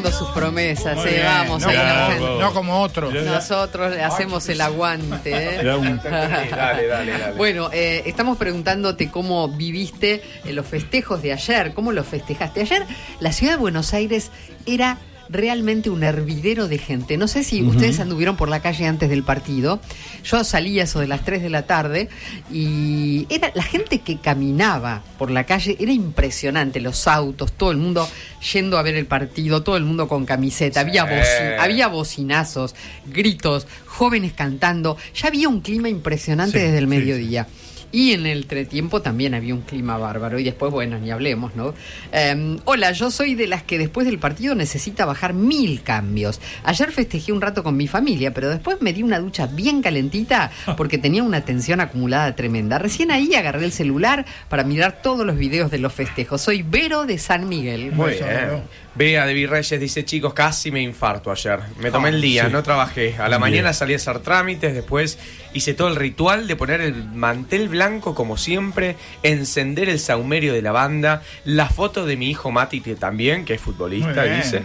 cumpliendo sus promesas, vamos. No como otros. Nosotros le hacemos el aguante. Dale. Bueno, estamos preguntándote cómo viviste los festejos de ayer, cómo los festejaste. Ayer la ciudad de Buenos Aires era realmente un hervidero de gente. No sé si ustedes anduvieron por la calle antes del partido. Yo salí a eso de las 3 de la tarde y era la gente que caminaba por la calle, era impresionante, los autos, todo el mundo yendo a ver el partido, todo el mundo con camiseta, sí. había bocinazos, gritos, jóvenes cantando, ya había un clima impresionante desde el mediodía. Y en el entretiempo también había un clima bárbaro. Y después, bueno, ni hablemos, ¿no? Hola, yo soy de las que después del partido necesita bajar 1000 cambios. Ayer festejé un rato con mi familia, pero después me di una ducha bien calentita porque tenía una tensión acumulada tremenda. Recién ahí agarré el celular para mirar todos los videos de los festejos. Soy Vero de San Miguel. Muy bien. Bea de Virreyes dice, chicos, casi me infarto ayer. Me tomé el día, no trabajé. A la mañana salí a hacer trámites, después hice todo el ritual de poner el mantel blanco como siempre, encender el saumerio de la banda, la foto de mi hijo Mati también, que es futbolista, dice,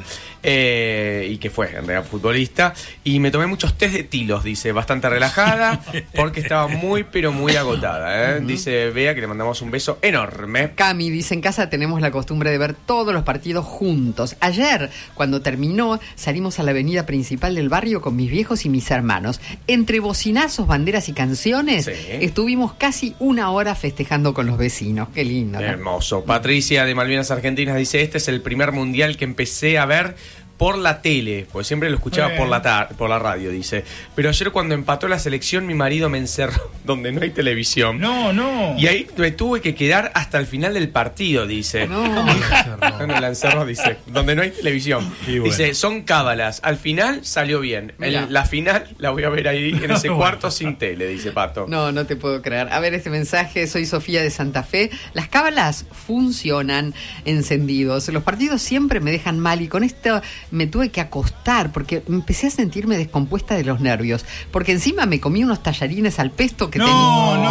y que fue en realidad futbolista, y me tomé muchos tés de tilos, dice, bastante relajada, porque estaba muy, pero muy agotada, ¿eh? Dice Bea que le mandamos un beso enorme. Cami dice, en casa tenemos la costumbre de ver todos los partidos juntos. Ayer, cuando terminó, salimos a la avenida principal del barrio con mis viejos y mis hermanos. Entre bocinazos, banderas y canciones, estuvimos casi 1 hora festejando con los vecinos. Qué lindo, ¿no? Hermoso. Patricia de Malvinas Argentinas dice, este es el primer mundial que empecé a ver por la tele, pues siempre lo escuchaba por la radio, dice. Pero ayer cuando empató la selección, mi marido me encerró donde no hay televisión. No. Y ahí me tuve que quedar hasta el final del partido, dice. No, la encerró, dice. Donde no hay televisión. Bueno. Dice, son cábalas. Al final salió bien. La final la voy a ver ahí en ese cuarto sin tele, dice Pato. No te puedo creer. A ver este mensaje, soy Sofía de Santa Fe. Las cábalas funcionan encendidos. Los partidos siempre me dejan mal y con esto me tuve que acostar porque empecé a sentirme descompuesta de los nervios. Porque encima me comí unos tallarines al pesto que tenía.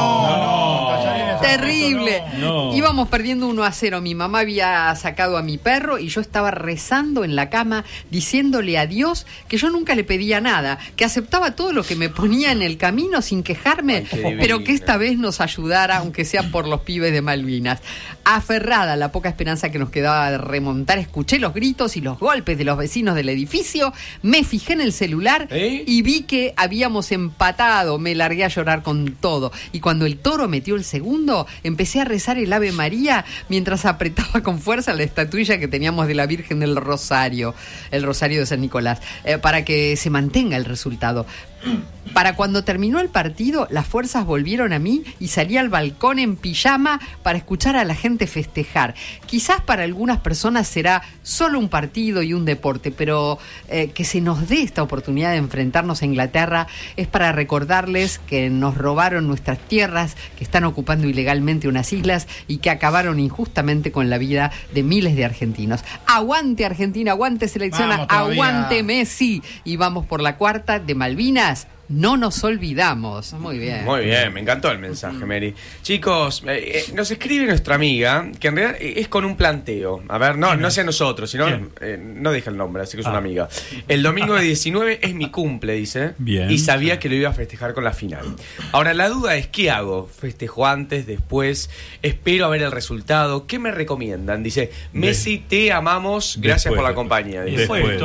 No. Terrible. No. Íbamos perdiendo 1-0. Mi mamá había sacado a mi perro y yo estaba rezando en la cama diciéndole a Dios que yo nunca le pedía nada, que aceptaba todo lo que me ponía en el camino sin quejarme, pero que esta vez nos ayudara, aunque sea por los pibes de Malvinas. Aferrada a la poca esperanza que nos quedaba de remontar, escuché los gritos y los golpes de los vecinos del edificio, me fijé en el celular y vi que habíamos empatado. Me largué a llorar con todo. Y cuando el Toro metió el segundo, empecé a rezar el Ave María mientras apretaba con fuerza la estatuilla que teníamos de la Virgen del Rosario, el Rosario de San Nicolás, para que se mantenga el resultado. Para cuando terminó el partido, las fuerzas volvieron a mí y salí al balcón en pijama para escuchar a la gente festejar. Quizás para algunas personas será solo un partido y un deporte, pero que se nos dé esta oportunidad de enfrentarnos a Inglaterra es para recordarles que nos robaron nuestras tierras, que están ocupando ilegalmente unas islas y que acabaron injustamente con la vida de miles de argentinos. Aguante Argentina, aguante selección, aguante Messi. Y vamos por la cuarta de Malvinas. No nos olvidamos. Muy bien. Muy bien, me encantó el mensaje, Mary. Chicos, nos escribe nuestra amiga, que en realidad es con un planteo. A ver, no hacia nosotros, sino no deja el nombre, así que es una amiga. El domingo de 19 es mi cumple, dice. Bien. Y sabía que lo iba a festejar con la final. Ahora, la duda es, ¿qué hago? ¿Festejo antes, después? ¿Espero a ver el resultado? ¿Qué me recomiendan? Dice, Messi, te amamos, gracias por la compañía. Dice.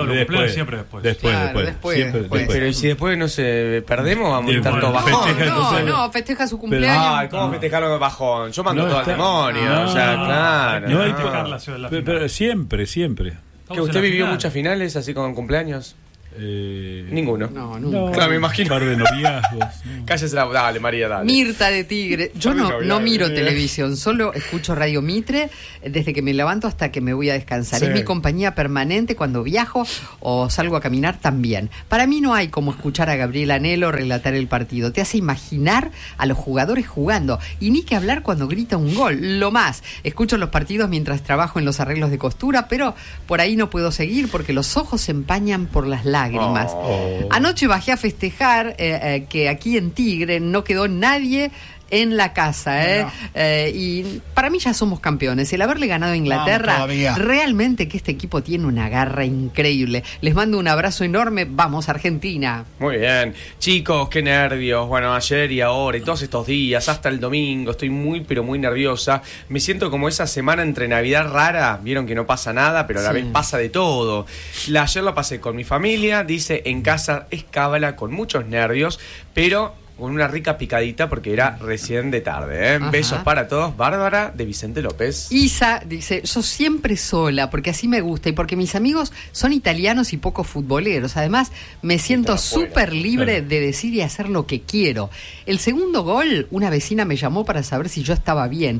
Después. Pero si después no se perdemos, vamos a estar todos bajón. Festeja su cumpleaños. Ay, ¿cómo festejaron el bajón? Yo mando todo al demonio. O sea, claro. No hay que pero siempre. ¿Que usted vivió muchas finales así con cumpleaños? Ninguno. No, nunca. Claro, me imagino. Un par de noviazgos. Cállese la... Dale, María, dale. Mirta de Tigre. Yo no miro televisión, solo escucho Radio Mitre desde que me levanto hasta que me voy a descansar. Sí. Es mi compañía permanente cuando viajo o salgo a caminar también. Para mí no hay como escuchar a Gabriel Anhelo relatar el partido. Te hace imaginar a los jugadores jugando. Y ni que hablar cuando grita un gol. Lo más, escucho los partidos mientras trabajo en los arreglos de costura, pero por ahí no puedo seguir porque los ojos se empañan por las lágrimas. Anoche bajé a festejar que aquí en Tigre no quedó nadie en la casa, y para mí ya somos campeones. El haberle ganado a Inglaterra, realmente que este equipo tiene una garra increíble. Les mando un abrazo enorme. Vamos, Argentina. Muy bien. Chicos, qué nervios. Bueno, ayer y ahora y todos estos días, hasta el domingo, estoy muy, pero muy nerviosa. Me siento como esa semana entre Navidad rara. Vieron que no pasa nada, pero a la vez pasa de todo. Ayer lo pasé con mi familia. Dice, en casa es cábala, con muchos nervios, pero con una rica picadita porque era recién de tarde. Besos para todos. Bárbara de Vicente López. Isa dice, yo siempre sola, porque así me gusta y porque mis amigos son italianos y poco futboleros. Además, me siento súper libre de decir y hacer lo que quiero. El segundo gol, una vecina me llamó para saber si yo estaba bien.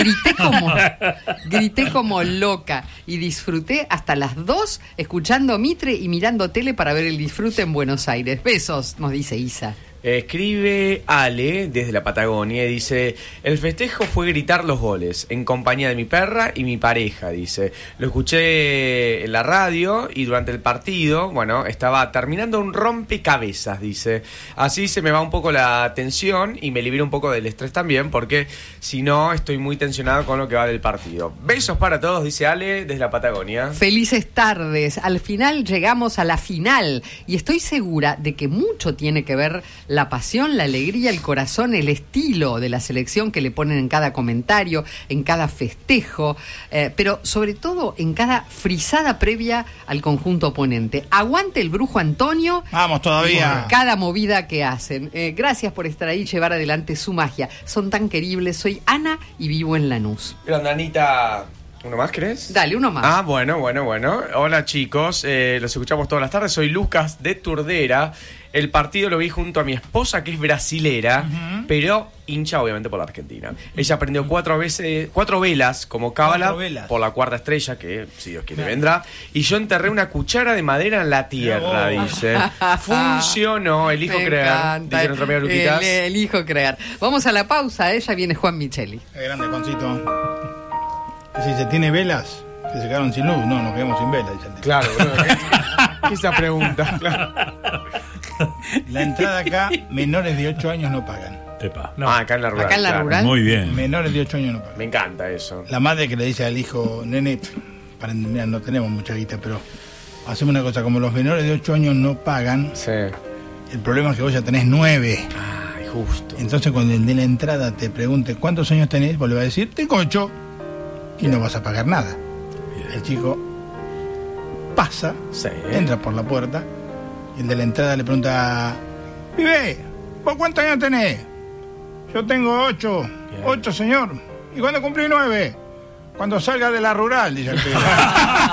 Grité como loca y disfruté hasta las 2 escuchando Mitre y mirando tele para ver el disfrute en Buenos Aires. Besos, nos dice Isa. Escribe Ale desde la Patagonia y dice, el festejo fue gritar los goles en compañía de mi perra y mi pareja, dice. Lo escuché en la radio y durante el partido, bueno, estaba terminando un rompecabezas, dice. Así se me va un poco la tensión y me libera un poco del estrés también, porque si no estoy muy tensionado con lo que va del partido. Besos para todos, dice Ale desde la Patagonia. Felices tardes. Al final llegamos a la final y estoy segura de que mucho tiene que ver la pasión, la alegría, el corazón, el estilo de la selección que le ponen en cada comentario, en cada festejo, pero sobre todo en cada frisada previa al conjunto oponente. Aguante el brujo Antonio. Vamos todavía. Cada movida que hacen. Gracias por estar ahí y llevar adelante su magia. Son tan queribles. Soy Ana y vivo en Lanús. Grande, Anita. ¿Uno más, crees? Dale, uno más. Ah, bueno. Hola, chicos. Los escuchamos todas las tardes. Soy Lucas de Turdera. El partido lo vi junto a mi esposa, que es brasilera, pero hincha obviamente por la Argentina. Ella prendió 4 velas como cábala por la cuarta estrella, que si Dios quiere vendrá. Y yo enterré una cuchara de madera en la tierra, dice. Funcionó, elijo creer, dice nuestro amigo Luquitas. Elijo creer. Vamos a la pausa, ya viene Juan Micheli. Qué grande, Juancito. Si se tiene velas, se quedaron sin luz. No, nos quedamos sin velas, dice el tipo. Claro, esa pregunta, claro. La entrada acá, menores de 8 años no pagan. No. Acá en la rural. Acá en la rural. Muy bien. Menores de 8 años no pagan. Me encanta eso. La madre que le dice al hijo, nene, mira, no tenemos mucha guita, pero hacemos una cosa, como los menores de 8 años no pagan, Sí. el problema es que vos ya tenés 9. Ay, justo. Entonces cuando el de la entrada te pregunte ¿cuántos años tenés? Vos le vas a decir, tengo 8, y no vas a pagar nada. El chico pasa, entra por la puerta, y el de la entrada le pregunta, pibe, ¿vos cuántos años tenés? Yo tengo 8. Bien. 8, señor. ¿Y cuándo cumplí 9? Cuando salga de la rural, dice el pibe.